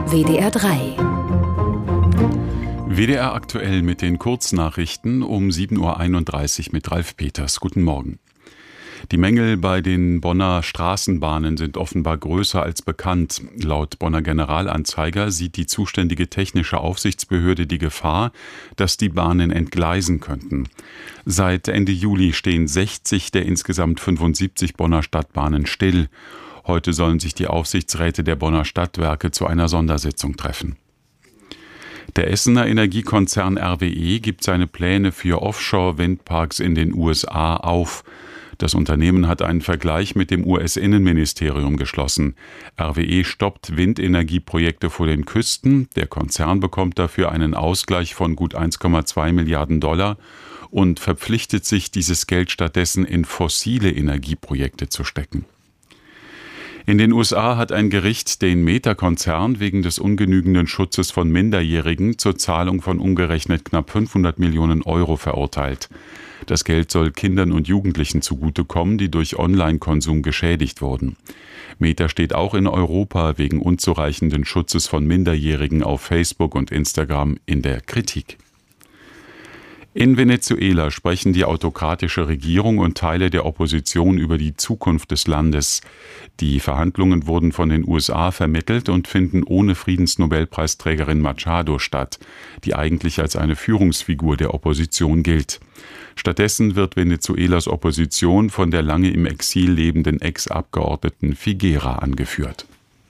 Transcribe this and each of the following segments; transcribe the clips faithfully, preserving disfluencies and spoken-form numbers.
W D R drei. W D R aktuell mit den Kurznachrichten um sieben Uhr einunddreißig mit Ralf Peters. Guten Morgen. Die Mängel bei den Bonner Straßenbahnen sind offenbar größer als bekannt. Laut Bonner Generalanzeiger sieht die zuständige technische Aufsichtsbehörde die Gefahr, dass die Bahnen entgleisen könnten. Seit Ende Juli stehen sechzig der insgesamt fünfundsiebzig Bonner Stadtbahnen still. Heute sollen sich die Aufsichtsräte der Bonner Stadtwerke zu einer Sondersitzung treffen. Der Essener Energiekonzern R W E gibt seine Pläne für Offshore-Windparks in den U S A auf. Das Unternehmen hat einen Vergleich mit dem U S-Innenministerium geschlossen. R W E stoppt Windenergieprojekte vor den Küsten. Der Konzern bekommt dafür einen Ausgleich von gut eins Komma zwei Milliarden Dollar und verpflichtet sich, dieses Geld stattdessen in fossile Energieprojekte zu stecken. In den U S A hat ein Gericht den Meta-Konzern wegen des ungenügenden Schutzes von Minderjährigen zur Zahlung von umgerechnet knapp fünfhundert Millionen Euro verurteilt. Das Geld soll Kindern und Jugendlichen zugutekommen, die durch Online-Konsum geschädigt wurden. Meta steht auch in Europa wegen unzureichenden Schutzes von Minderjährigen auf Facebook und Instagram in der Kritik. In Venezuela sprechen die autokratische Regierung und Teile der Opposition über die Zukunft des Landes. Die Verhandlungen wurden von den U S A vermittelt und finden ohne Friedensnobelpreisträgerin Machado statt, die eigentlich als eine Führungsfigur der Opposition gilt. Stattdessen wird Venezuelas Opposition von der lange im Exil lebenden Ex-Abgeordneten Figuera angeführt.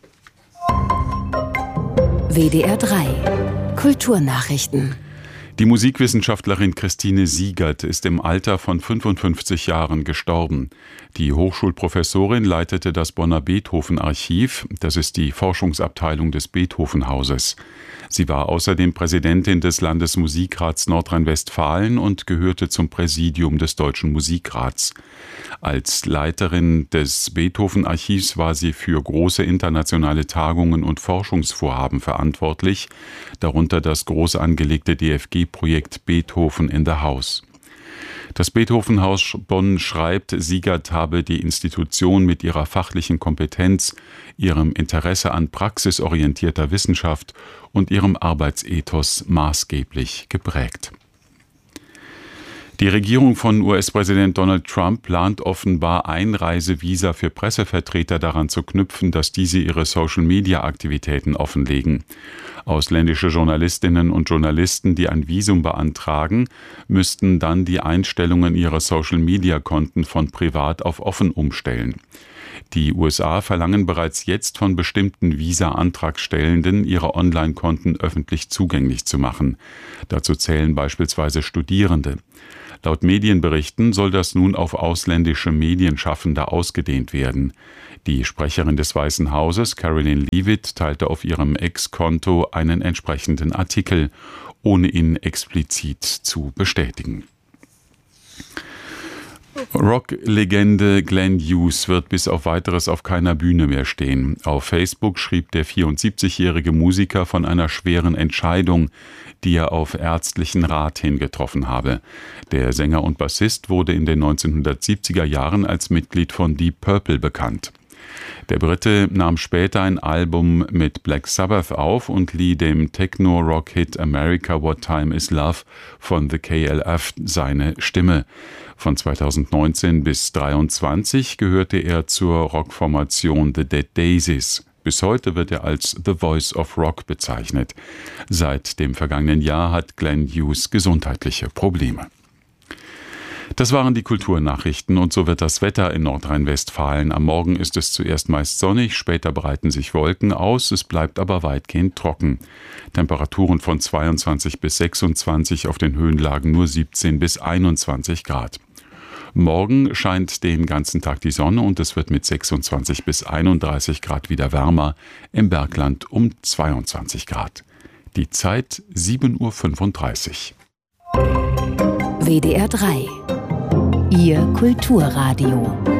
W D R drei. Kulturnachrichten. Die Musikwissenschaftlerin Christine Siegert ist im Alter von fünfundfünfzig Jahren gestorben. Die Hochschulprofessorin leitete das Bonner Beethoven-Archiv, das ist die Forschungsabteilung des Beethoven-Hauses. Sie war außerdem Präsidentin des Landesmusikrats Nordrhein-Westfalen und gehörte zum Präsidium des Deutschen Musikrats. Als Leiterin des Beethoven-Archivs war sie für große internationale Tagungen und Forschungsvorhaben verantwortlich, darunter das groß angelegte D F G-Projekt Beethoven in the House. Das Beethoven-Haus Bonn schreibt, Siegert habe die Institution mit ihrer fachlichen Kompetenz, ihrem Interesse an praxisorientierter Wissenschaft und ihrem Arbeitsethos maßgeblich geprägt. Die Regierung von U S-Präsident Donald Trump plant offenbar Einreisevisa für Pressevertreter daran zu knüpfen, dass diese ihre Social-Media-Aktivitäten offenlegen. Ausländische Journalistinnen und Journalisten, die ein Visum beantragen, müssten dann die Einstellungen ihrer Social-Media-Konten von privat auf offen umstellen. Die U S A verlangen bereits jetzt von bestimmten Visa-Antragstellenden, ihre Online-Konten öffentlich zugänglich zu machen. Dazu zählen beispielsweise Studierende. Laut Medienberichten soll das nun auf ausländische Medienschaffende ausgedehnt werden. Die Sprecherin des Weißen Hauses, Caroline Leavitt, teilte auf ihrem Ex-Konto einen entsprechenden Artikel, ohne ihn explizit zu bestätigen. Rock-Legende Glenn Hughes wird bis auf Weiteres auf keiner Bühne mehr stehen. Auf Facebook schrieb der vierundsiebzigjährige Musiker von einer schweren Entscheidung, die er auf ärztlichen Rat hin getroffen habe. Der Sänger und Bassist wurde in den neunzehnhundertsiebziger Jahren als Mitglied von Deep Purple bekannt. Der Brite nahm später ein Album mit Black Sabbath auf und lieh dem Techno-Rock-Hit America What Time Is Love von The K L F seine Stimme. Von zweitausendneunzehn bis zweitausenddreiundzwanzig gehörte er zur Rockformation The Dead Daisies. Bis heute wird er als The Voice of Rock bezeichnet. Seit dem vergangenen Jahr hat Glenn Hughes gesundheitliche Probleme. Das waren die Kulturnachrichten und so wird das Wetter in Nordrhein-Westfalen. Am Morgen ist es zuerst meist sonnig, später breiten sich Wolken aus, es bleibt aber weitgehend trocken. Temperaturen von zweiundzwanzig bis sechsundzwanzig, auf den Höhenlagen nur siebzehn bis einundzwanzig Grad. Morgen scheint den ganzen Tag die Sonne und es wird mit sechsundzwanzig bis einunddreißig Grad wieder wärmer, im Bergland um zweiundzwanzig Grad. Die Zeit sieben Uhr fünfunddreißig. W D R drei. Ihr Kulturradio.